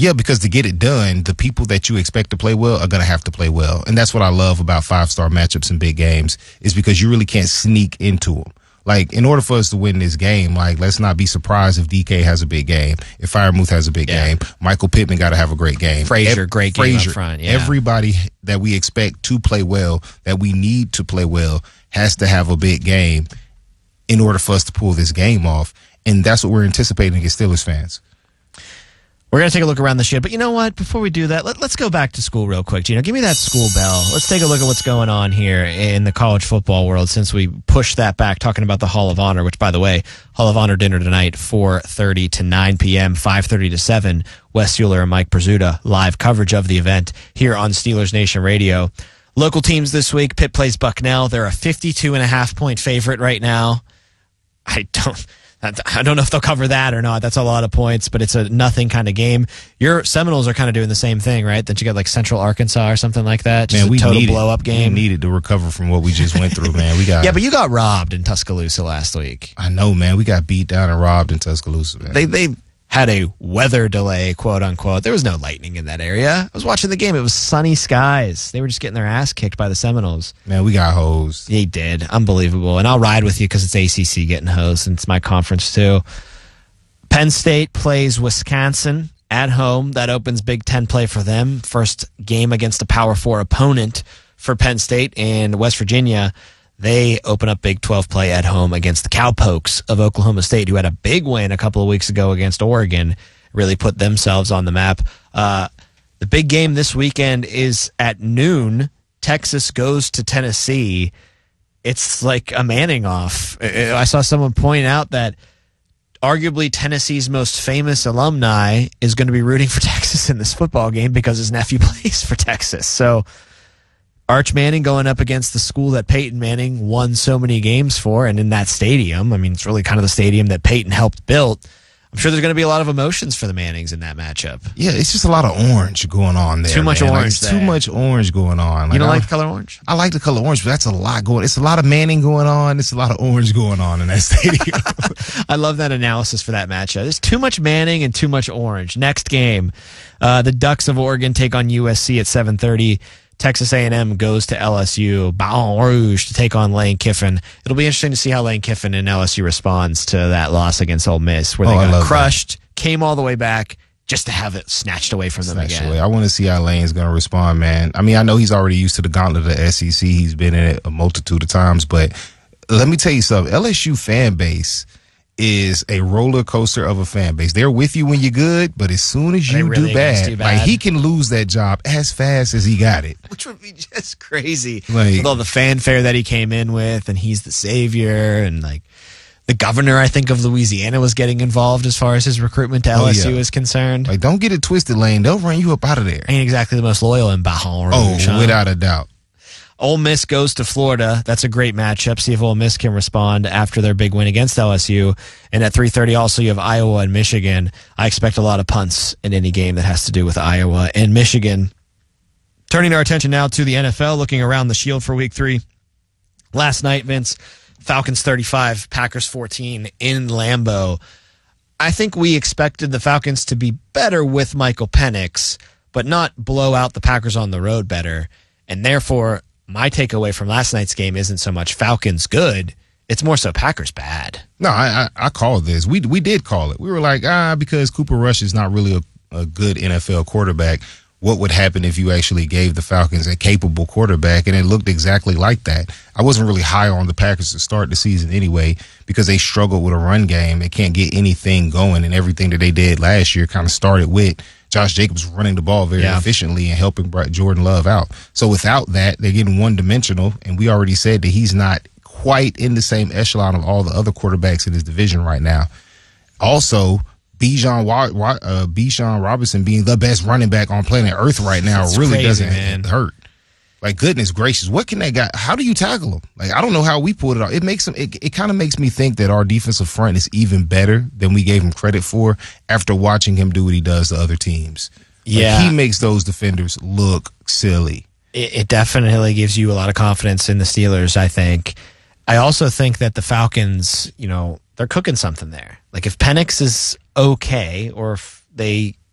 Yeah, because to get it done, the people that you expect to play well are going to have to play well. And that's what I love about 5-star matchups in big games, is because you really can't sneak into them. Like, in order for us to win this game, like, let's not be surprised if DK has a big game, if Freiermuth has a big game. Michael Pittman got to have a great game. Frazier, great game up front. Yeah. Everybody that we expect to play well, that we need to play well, has to have a big game in order for us to pull this game off. And that's what we're anticipating as Steelers fans. We're going to take a look around the shit, but you know what? Before we do that, let's go back to school real quick. Gino, give me that school bell. Let's take a look at what's going on here in the college football world since we pushed that back, talking about the Hall of Honor, which, by the way, Hall of Honor dinner tonight, 4:30 to 9 p.m., 5:30 to 7. Wes Euler and Mike Brazuta, live coverage of the event here on Steelers Nation Radio. Local teams this week, Pitt plays Bucknell. They're a 52.5-point favorite right now. I don't know if they'll cover that or not. That's a lot of points, but it's a nothing kind of game. Your Seminoles are kind of doing the same thing, right? That you got like Central Arkansas or something like that. Just a total blow-up game. We needed to recover from what we just went through, man. Yeah, but you got robbed in Tuscaloosa last week. I know, man. We got beat down and robbed in Tuscaloosa, man. They had a weather delay, quote unquote. There was no lightning in that area. I was watching the game. It was sunny skies. They were just getting their ass kicked by the Seminoles. Man, we got hosed. They did. Unbelievable. And I'll ride with you because it's ACC getting hosed, and it's my conference too. Penn State plays Wisconsin at home. That opens Big Ten play for them. First game against a Power 4 opponent for Penn State. And West Virginia, they open up Big 12 play at home against the Cowpokes of Oklahoma State, who had a big win a couple of weeks ago against Oregon, really put themselves on the map. The big game this weekend is at noon. Texas goes to Tennessee. It's like a Manning off. I saw someone point out that arguably Tennessee's most famous alumni is going to be rooting for Texas in this football game because his nephew plays for Texas. So Arch Manning going up against the school that Peyton Manning won so many games for, and in that stadium, I mean, it's really kind of the stadium that Peyton helped build. I'm sure there's going to be a lot of emotions for the Mannings in that matchup. Yeah, it's just a lot of orange going on there. Too much orange. Too much orange going on. Like, you don't like the color orange? I like the color orange, but that's a lot going. It's a lot of Manning going on. It's a lot of orange going on in that stadium. I love that analysis for that matchup. There's too much Manning and too much orange. Next game, the Ducks of Oregon take on USC at 7:30. Texas A&M goes to LSU, Baton Rouge, to take on Lane Kiffin. It'll be interesting to see how Lane Kiffin and LSU responds to that loss against Ole Miss, where they got crushed, came all the way back, just to have it snatched away from them again. I want to see how Lane's going to respond, man. I mean, I know he's already used to the gauntlet of the SEC. He's been in it a multitude of times, but let me tell you something. LSU fan base is a roller coaster of a fan base. They're with you when you're good, but as soon as you do bad, like, he can lose that job as fast as he got it. Which would be just crazy. Like, with all the fanfare that he came in with, and he's the savior, and like the governor, I think, of Louisiana was getting involved as far as his recruitment to LSU is concerned. Like, don't get it twisted, Lane. They'll run you up out of there. Ain't exactly the most loyal in Baton Rouge. Without a doubt. Ole Miss goes to Florida. That's a great matchup. See if Ole Miss can respond after their big win against LSU. And at 3:30 also you have Iowa and Michigan. I expect a lot of punts in any game that has to do with Iowa and Michigan. Turning our attention now to the NFL, looking around the Shield for Week 3. Last night, Vince, Falcons 35, Packers 14 in Lambeau. I think we expected the Falcons to be better with Michael Penix, but not blow out the Packers on the road better. And therefore, my takeaway from last night's game isn't so much Falcons good, it's more so Packers bad. No, I called this. We did call it. We were like, because Cooper Rush is not really a good NFL quarterback, what would happen if you actually gave the Falcons a capable quarterback? And it looked exactly like that. I wasn't really high on the Packers to start the season anyway because they struggled with a run game. They can't get anything going, and everything that they did last year kind of started with Josh Jacobs running the ball very efficiently and helping Jordan Love out. So without that, they're getting one-dimensional, and we already said that he's not quite in the same echelon of all the other quarterbacks in his division right now. Also, Bijan Robinson being the best running back on planet Earth right now really doesn't hurt. Like, goodness gracious, what can that guy? How do you tackle him? Like, I don't know how we pulled it off. It makes him. It kind of makes me think that our defensive front is even better than we gave him credit for after watching him do what he does to other teams. Like, he makes those defenders look silly. It definitely gives you a lot of confidence in the Steelers, I think. I also think that the Falcons, they're cooking something there. Like, if Penix is okay, or if they